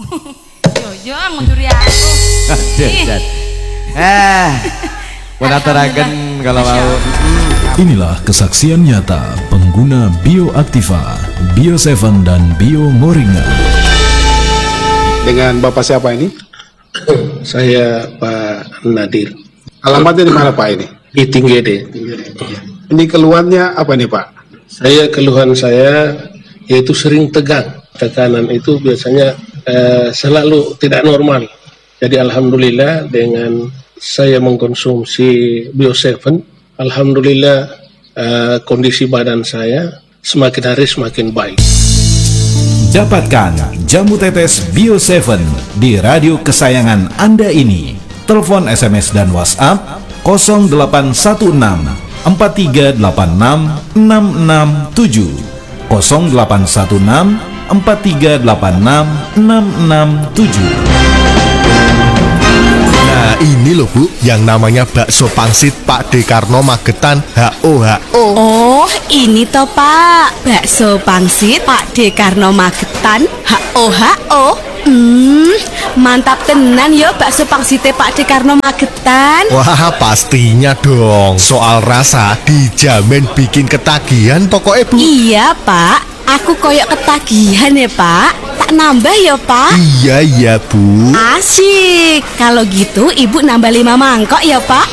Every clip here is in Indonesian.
Yo nguncuri aku. Penataraken kalau mau. Inilah kesaksian nyata pengguna Bioaktiva, Bio7 dan Bio Moringa. Dengan Bapak siapa ini? Saya Pak Nadir. Alamatnya di mana Pak ini? Di Tinggede. Ini keluhannya apa nih Pak? Keluhan saya yaitu sering tegang. Tekanan itu biasanya selalu tidak normal. Jadi alhamdulillah dengan saya mengkonsumsi Bio7, alhamdulillah kondisi badan saya semakin hari semakin baik. Dapatkan jamu tetes Bio7 di radio kesayangan Anda ini. Telepon, SMS dan WhatsApp 0816 4386 667 0816 4386 667. Nah ini loh Bu, yang namanya bakso pangsit Pak Dekarno Magetan HOHO. Oh ini toh Pak, bakso pangsit Pak Dekarno Magetan HOHO. Mantap tenan yo bakso pangsite Pak Dekarno Magetan. Wah pastinya dong, soal rasa dijamin bikin ketagihan pokoknya Bu. Iya Pak, aku koyok ketagihan ya Pak. Tak nambah ya Pak. Iya Bu. Asik. Kalau gitu ibu nambah 5 mangkok ya Pak.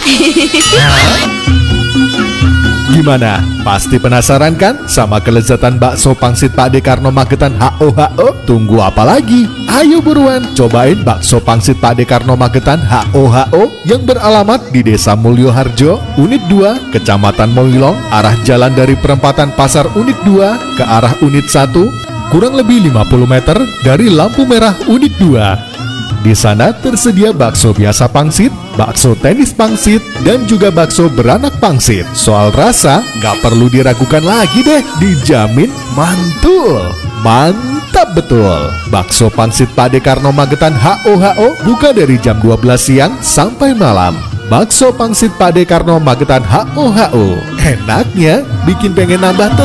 Gimana? Pasti penasaran kan sama kelezatan bakso pangsit Pak Dekarno Magetan HOHO? Tunggu apa lagi? Ayo buruan cobain bakso pangsit Pak Dekarno Magetan HOHO yang beralamat di Desa Mulyoharjo, Unit 2, Kecamatan Moilong, arah jalan dari perempatan Pasar Unit 2 ke arah Unit 1, kurang lebih 50 meter dari lampu merah Unit 2. Di sana tersedia bakso biasa pangsit, bakso tenis pangsit, dan juga bakso beranak pangsit. Soal rasa, nggak perlu diragukan lagi deh, dijamin mantul. Mantap betul. Bakso pangsit Pak Dekarno Magetan HOHO buka dari jam 12 siang sampai malam. Bakso pangsit Pak Dekarno Magetan HOHO, enaknya bikin pengen nambah